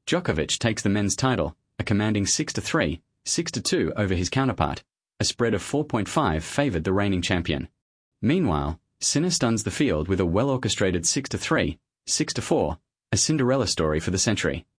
Djokovic takes the men's title, a commanding 6-3, 6-2 over his counterpart. A spread of 4.5 favored the reigning champion. Meanwhile, Sinner stuns the field with a well-orchestrated 6-3, 6-4, a Cinderella story for the century.